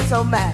so mad?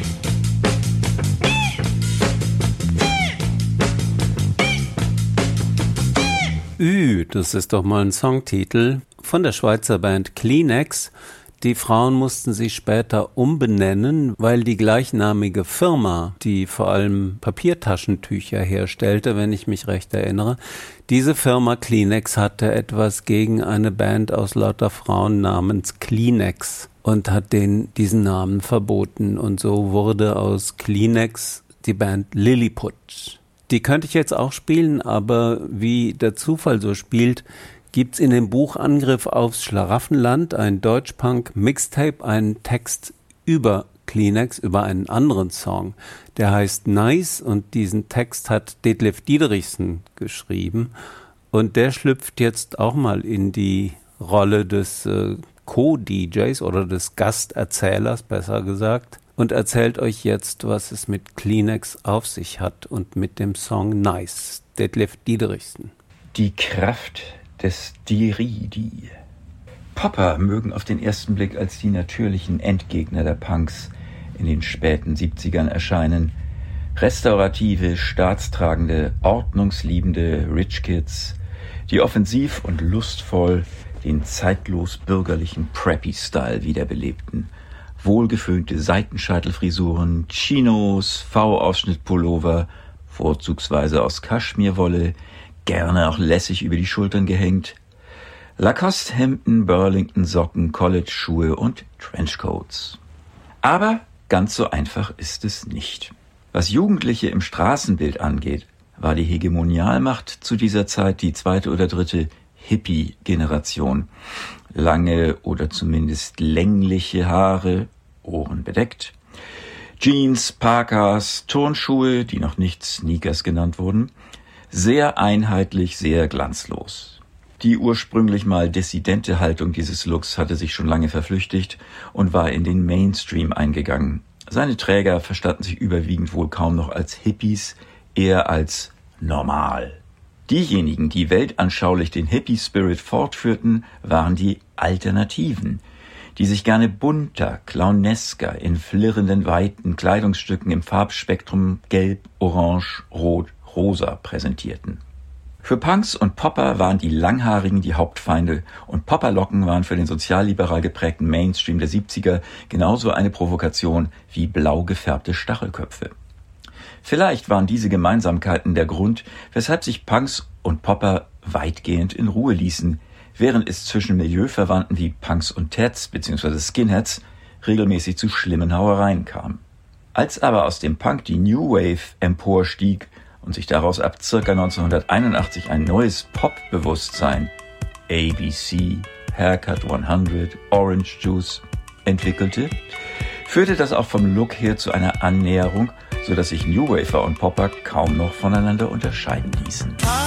Das ist doch mal ein Songtitel von der Schweizer Band Kleenex. Die Frauen mussten sich später umbenennen, weil die gleichnamige Firma, die vor allem Papiertaschentücher herstellte, wenn ich mich recht erinnere, diese Firma Kleenex hatte etwas gegen eine Band aus lauter Frauen namens Kleenex und hat denen diesen Namen verboten. Und so wurde aus Kleenex die Band Lilliput. Die könnte ich jetzt auch spielen, aber wie der Zufall so spielt, gibt's in dem Buch Angriff aufs Schlaraffenland, ein Deutschpunk-Mixtape, einen Text über Kleenex, über einen anderen Song. Der heißt Nice und diesen Text hat Detlef Diederichsen geschrieben. Und der schlüpft jetzt auch mal in die Rolle des Co-DJs oder des Gasterzählers, besser gesagt. Und erzählt euch jetzt, was es mit Kleenex auf sich hat und mit dem Song Nice. Detlef Diederichsen. Die Kraft des Diridi. Popper mögen auf den ersten Blick als die natürlichen Endgegner der Punks in den späten 70ern erscheinen. Restaurative, staatstragende, ordnungsliebende Rich Kids, die offensiv und lustvoll den zeitlos bürgerlichen Preppy-Style wiederbelebten. Wohlgeföhnte Seitenscheitelfrisuren, Chinos, V-Ausschnitt-Pullover, vorzugsweise aus Kaschmirwolle, gerne auch lässig über die Schultern gehängt, Lacoste-Hemden, Burlington-Socken, College-Schuhe und Trenchcoats. Aber ganz so einfach ist es nicht. Was Jugendliche im Straßenbild angeht, war die Hegemonialmacht zu dieser Zeit die zweite oder dritte Hippie-Generation. Lange oder zumindest längliche Haare, Ohren bedeckt, Jeans, Parkas, Turnschuhe, die noch nicht Sneakers genannt wurden, sehr einheitlich, sehr glanzlos. Die ursprünglich mal dissidente Haltung dieses Looks hatte sich schon lange verflüchtigt und war in den Mainstream eingegangen. Seine Träger verstanden sich überwiegend wohl kaum noch als Hippies, eher als normal. Diejenigen, die weltanschaulich den Hippie-Spirit fortführten, waren die Alternativen, die sich gerne bunter, clownesker, in flirrenden, weiten Kleidungsstücken im Farbspektrum Gelb, Orange, Rot, Rosa präsentierten. Für Punks und Popper waren die Langhaarigen die Hauptfeinde und Popperlocken waren für den sozialliberal geprägten Mainstream der 70er genauso eine Provokation wie blau gefärbte Stachelköpfe. Vielleicht waren diese Gemeinsamkeiten der Grund, weshalb sich Punks und Popper weitgehend in Ruhe ließen, während es zwischen Milieuverwandten wie Punks und Tats bzw. Skinheads regelmäßig zu schlimmen Hauereien kam. Als aber aus dem Punk die New Wave emporstieg und sich daraus ab ca. 1981 ein neues Pop-Bewusstsein, ABC, Haircut 100, Orange Juice, entwickelte, führte das auch vom Look her zu einer Annäherung, sodass sich New Wafer und Popper kaum noch voneinander unterscheiden ließen.